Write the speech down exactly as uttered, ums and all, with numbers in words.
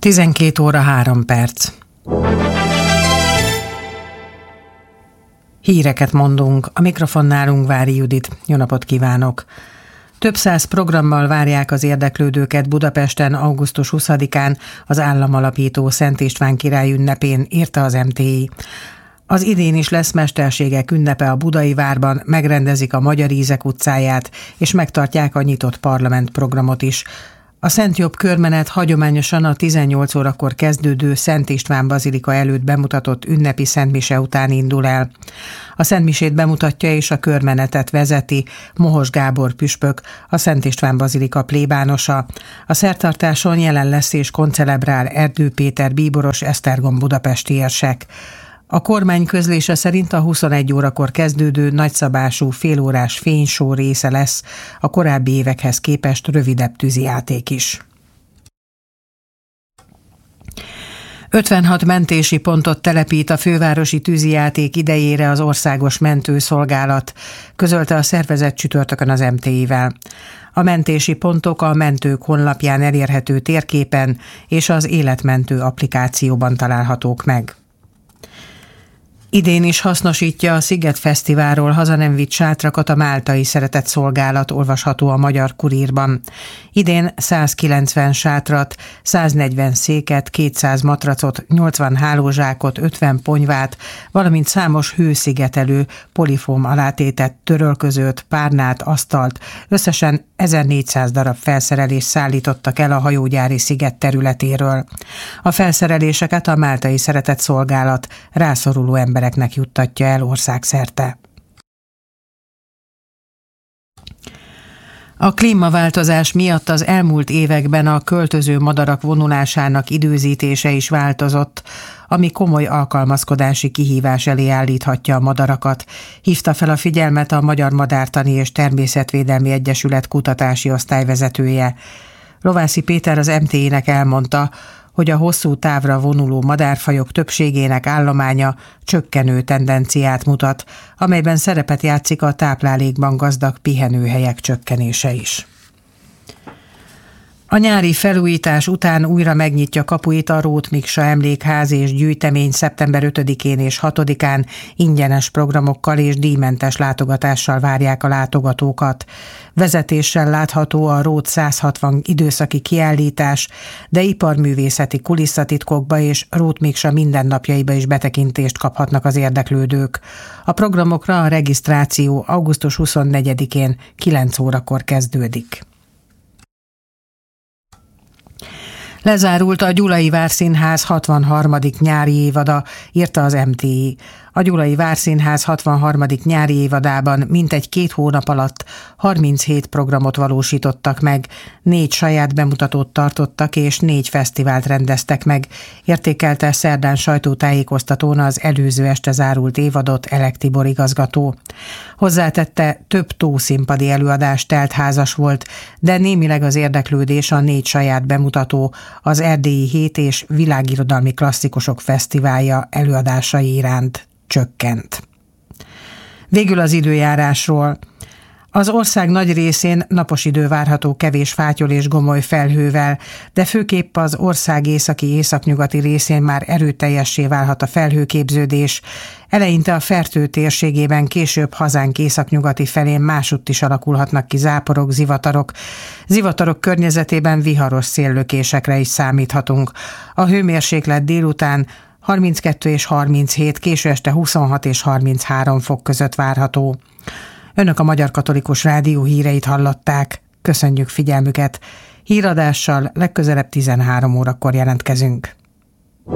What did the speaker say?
tizenkét óra három perc. Híreket mondunk, a mikrofonnál Ungvári Judit. Jó napot kívánok! Több száz programmal várják az érdeklődőket Budapesten augusztus huszadikán az államalapító Szent István király ünnepén, írta az em té i. Az idén is lesz mesterségek ünnepe a Budai Várban, megrendezik a Magyar Ízek utcáját, és megtartják a nyitott parlament programot is. A Szent Jobb körmenet hagyományosan a tizennyolc órakor kezdődő Szent István bazilika előtt bemutatott ünnepi szentmise után indul el. A szentmisét bemutatja és a körmenetet vezeti Mohos Gábor püspök, a Szent István bazilika plébánosa. A szertartáson jelen lesz és koncelebrál Erdő Péter bíboros Esztergom budapesti érsek. A kormány közlése szerint a huszonegy órakor kezdődő nagyszabású félórás fénysó része lesz, a korábbi évekhez képest rövidebb tűzijáték is. ötvenhat mentési pontot telepít a fővárosi tűzijáték idejére az Országos Mentőszolgálat, közölte a szervezet csütörtökön az em té i-vel. A mentési pontok a mentők honlapján elérhető térképen és az Életmentő applikációban találhatók meg. Idén is hasznosítja a Sziget Fesztiválról haza nem vitt sátrakat a Máltai Szeretetszolgálat, olvasható a Magyar Kurírban. Idén százkilencven sátrat, száznegyven széket, kétszáz matracot, nyolcvan hálózsákot, ötven ponyvát, valamint számos hőszigetelő, polifóm alátétet, törölközőt, párnát, asztalt, összesen ezernégyszáz darab felszerelést szállítottak el a hajógyári sziget területéről. A felszereléseket a Máltai Szeretetszolgálat rászoruló embereknek juttatja el országszerte. A klímaváltozás miatt az elmúlt években a költöző madarak vonulásának időzítése is változott, ami komoly alkalmazkodási kihívás elé állíthatja a madarakat, hívta fel a figyelmet a Magyar Madártani és Természetvédelmi Egyesület kutatási osztályvezetője. Lovászi Péter az em té i-nek elmondta, hogy a hosszú távra vonuló madárfajok többségének állománya csökkenő tendenciát mutat, amelyben szerepet játszik a táplálékban gazdag pihenőhelyek csökkenése is. A nyári felújítás után újra megnyitja kapuit a Róth Miksa Emlékház és Gyűjtemény szeptember ötödikén és hatodikán ingyenes programokkal és díjmentes látogatással várják a látogatókat. Vezetéssel látható a Róth száz hatvan időszaki kiállítás, de iparművészeti kulisszatitkokba és Róth Miksa mindennapjaiba is betekintést kaphatnak az érdeklődők. A programokra a regisztráció augusztus huszonnegyedikén kilenc órakor kezdődik. Lezárult a Gyulai Várszínház hatvanharmadik nyári évada, írta az em té i. A Gyulai Várszínház hatvanharmadik nyári évadában mintegy két hónap alatt harminchét programot valósítottak meg, négy saját bemutatót tartottak és négy fesztivált rendeztek meg, értékelte szerdán sajtótájékoztatón az előző este zárult évadot Elek Tibor igazgató. Hozzátette, több tószínpadi előadás teltházas volt, de némileg az érdeklődés a négy saját bemutató, az Erdélyi Hét és Világirodalmi Klasszikusok Fesztiválja előadásai iránt csökkent. Végül az időjárásról. Az ország nagy részén napos idő várható kevés fátyol és gomoly felhővel, de főképp az ország északi északnyugati részén már erőteljessé válhat a felhőképződés. Eleinte a Fertő térségében, később hazánk északnyugati felén másutt is alakulhatnak ki záporok, zivatarok. Zivatarok környezetében viharos széllökésekre is számíthatunk. A hőmérséklet délután harminckettő és harminchét, késő este huszonhat és harminchárom fok között várható. Önök a Magyar Katolikus Rádió híreit hallották. Köszönjük figyelmüket. Híradással legközelebb tizenhárom órakor jelentkezünk.